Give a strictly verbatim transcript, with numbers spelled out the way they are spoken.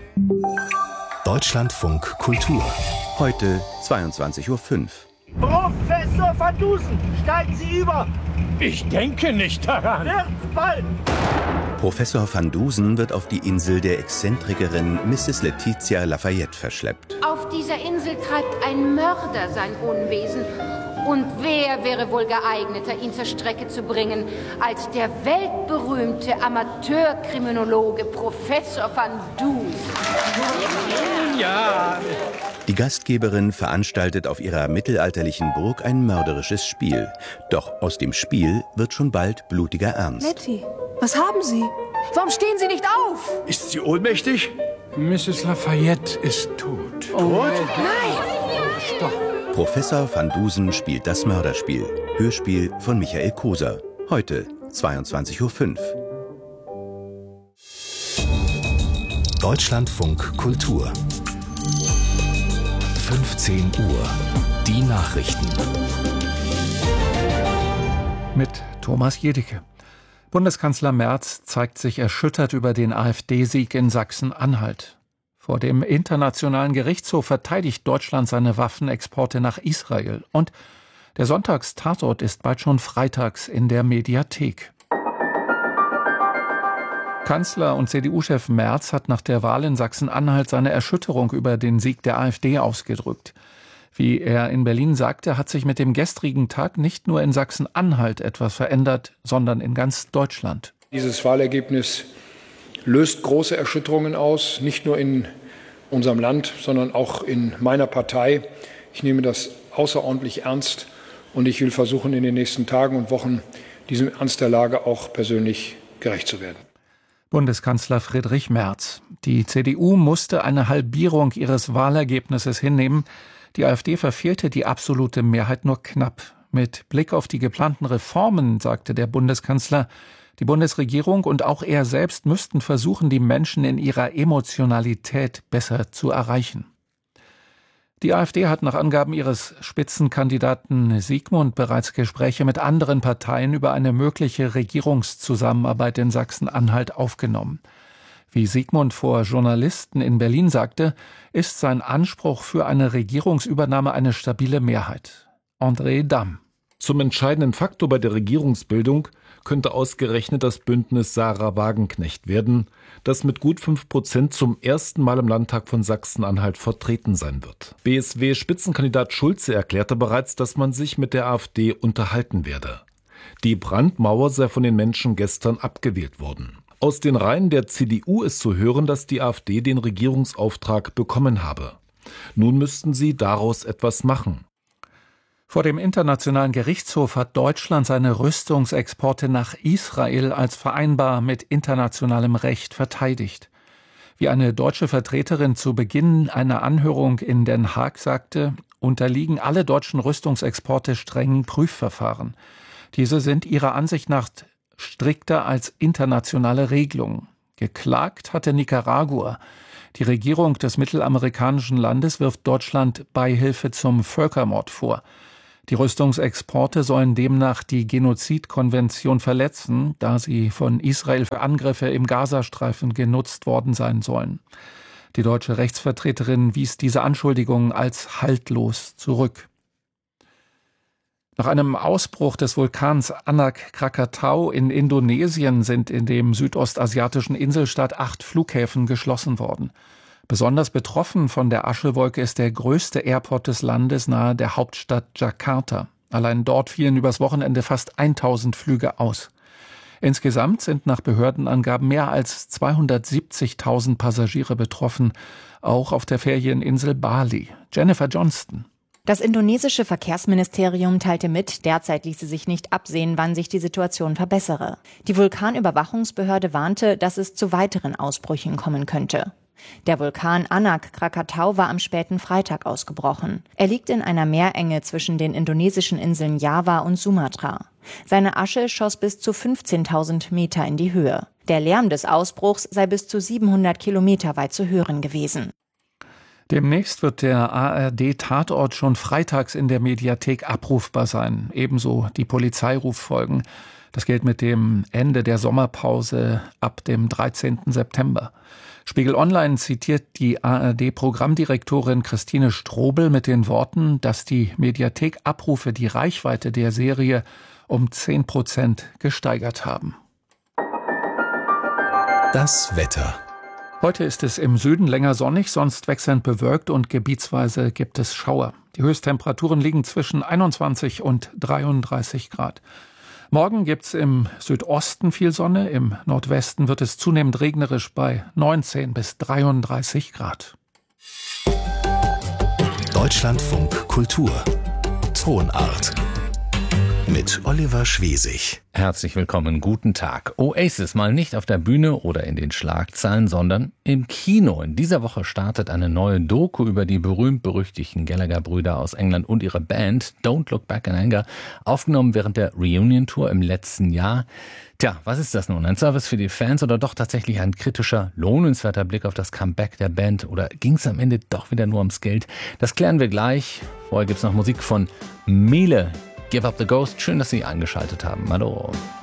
Deutschlandfunk Kultur. Heute zweiundzwanzig Uhr fünf. Professor van Dusen, steigen Sie über! Ich denke nicht daran. Wird bald! Professor van Dusen wird auf die Insel der Exzentrikerin Misses Letizia Lafayette verschleppt. Auf dieser Insel treibt ein Mörder sein Unwesen. Und wer wäre wohl geeigneter, ihn zur Strecke zu bringen, als der weltberühmte Amateurkriminologe Professor van Dusen? Ja. Die Gastgeberin veranstaltet auf ihrer mittelalterlichen Burg ein mörderisches Spiel. Doch aus dem Spiel wird schon bald blutiger Ernst. Letty, was haben Sie? Warum stehen Sie nicht auf? Ist sie ohnmächtig? Misses Lafayette ist tot. Oh, tot? Nein! Stopp. Professor van Dusen spielt das Mörderspiel. Hörspiel von Michael Koser. Heute zweiundzwanzig Uhr fünf. Deutschlandfunk Kultur. fünfzehn Uhr. Die Nachrichten. Mit Thomas Jedicke. Bundeskanzler Merz zeigt sich erschüttert über den AfD-Sieg in Sachsen-Anhalt. Vor dem Internationalen Gerichtshof verteidigt Deutschland seine Waffenexporte nach Israel. Und der Sonntagstatort ist bald schon freitags in der Mediathek. Kanzler und C D U-Chef Merz hat nach der Wahl in Sachsen-Anhalt seine Erschütterung über den Sieg der AfD ausgedrückt. Wie er in Berlin sagte, hat sich mit dem gestrigen Tag nicht nur in Sachsen-Anhalt etwas verändert, sondern in ganz Deutschland. Dieses Wahlergebnis löst große Erschütterungen aus, nicht nur in unserem Land, sondern auch in meiner Partei. Ich nehme das außerordentlich ernst und ich will versuchen, in den nächsten Tagen und Wochen diesem Ernst der Lage auch persönlich gerecht zu werden. Bundeskanzler Friedrich Merz. Die C D U musste eine Halbierung ihres Wahlergebnisses hinnehmen. Die AfD verfehlte die absolute Mehrheit nur knapp. Mit Blick auf die geplanten Reformen, sagte der Bundeskanzler, die Bundesregierung und auch er selbst müssten versuchen, die Menschen in ihrer Emotionalität besser zu erreichen. Die AfD hat nach Angaben ihres Spitzenkandidaten Sigmund bereits Gespräche mit anderen Parteien über eine mögliche Regierungszusammenarbeit in Sachsen-Anhalt aufgenommen. Wie Sigmund vor Journalisten in Berlin sagte, ist sein Anspruch für eine Regierungsübernahme eine stabile Mehrheit. André Damm. Zum entscheidenden Faktor bei der Regierungsbildung könnte ausgerechnet das Bündnis Sarah Wagenknecht werden, das mit gut fünf Prozent zum ersten Mal im Landtag von Sachsen-Anhalt vertreten sein wird. B S W-Spitzenkandidat Schulze erklärte bereits, dass man sich mit der AfD unterhalten werde. Die Brandmauer sei von den Menschen gestern abgewählt worden. Aus den Reihen der C D U ist zu hören, dass die AfD den Regierungsauftrag bekommen habe. Nun müssten sie daraus etwas machen. Vor dem Internationalen Gerichtshof hat Deutschland seine Rüstungsexporte nach Israel als vereinbar mit internationalem Recht verteidigt. Wie eine deutsche Vertreterin zu Beginn einer Anhörung in Den Haag sagte, unterliegen alle deutschen Rüstungsexporte strengen Prüfverfahren. Diese sind ihrer Ansicht nach strikter als internationale Regelungen. Geklagt hatte Nicaragua. Die Regierung des mittelamerikanischen Landes wirft Deutschland Beihilfe zum Völkermord vor. Die Rüstungsexporte sollen demnach die Genozidkonvention verletzen, da sie von Israel für Angriffe im Gazastreifen genutzt worden sein sollen. Die deutsche Rechtsvertreterin wies diese Anschuldigungen als haltlos zurück. Nach einem Ausbruch des Vulkans Anak Krakatau in Indonesien sind in dem südostasiatischen Inselstaat acht Flughäfen geschlossen worden. Besonders betroffen von der Aschewolke ist der größte Airport des Landes nahe der Hauptstadt Jakarta. Allein dort fielen übers Wochenende fast tausend Flüge aus. Insgesamt sind nach Behördenangaben mehr als zweihundertsiebzigtausend Passagiere betroffen, auch auf der Ferieninsel Bali. Jennifer Johnston. Das indonesische Verkehrsministerium teilte mit, derzeit ließe sich nicht absehen, wann sich die Situation verbessere. Die Vulkanüberwachungsbehörde warnte, dass es zu weiteren Ausbrüchen kommen könnte. Der Vulkan Anak Krakatau war am späten Freitag ausgebrochen. Er liegt in einer Meerenge zwischen den indonesischen Inseln Java und Sumatra. Seine Asche schoss bis zu fünfzehntausend Meter in die Höhe. Der Lärm des Ausbruchs sei bis zu siebenhundert Kilometer weit zu hören gewesen. Demnächst wird der A R D-Tatort schon freitags in der Mediathek abrufbar sein. Ebenso die Polizeiruffolgen. Das gilt mit dem Ende der Sommerpause ab dem dreizehnten September. Spiegel Online zitiert die A R D-Programmdirektorin Christine Strobel mit den Worten, dass die Mediathek-Abrufe die Reichweite der Serie um zehn Prozent gesteigert haben. Das Wetter. Heute ist es im Süden länger sonnig, sonst wechselnd bewölkt und gebietsweise gibt es Schauer. Die Höchsttemperaturen liegen zwischen einundzwanzig und dreiunddreißig Grad. Morgen gibt's im Südosten viel Sonne, im Nordwesten wird es zunehmend regnerisch bei neunzehn bis dreiunddreißig Grad. Deutschlandfunk Kultur. Tonart. Mit Oliver Schwesig. Herzlich willkommen, guten Tag. Oasis mal nicht auf der Bühne oder in den Schlagzeilen, sondern im Kino. In dieser Woche startet eine neue Doku über die berühmt-berüchtigten Gallagher-Brüder aus England und ihre Band Don't Look Back in Anger, aufgenommen während der Reunion-Tour im letzten Jahr. Tja, was ist das nun? Ein Service für die Fans oder doch tatsächlich ein kritischer, lohnenswerter Blick auf das Comeback der Band? Oder ging es am Ende doch wieder nur ums Geld? Das klären wir gleich. Vorher gibt's noch Musik von Mele. Give Up the Ghost. Schön, dass Sie eingeschaltet haben. Hallo.